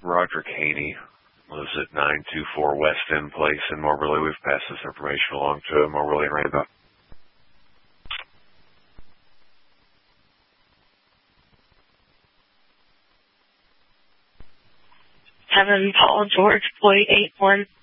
Roderick Haney lives at 924 West End Place in Moberly. We've passed this information along to Moberly and Rainbow. Paul George Floyd 81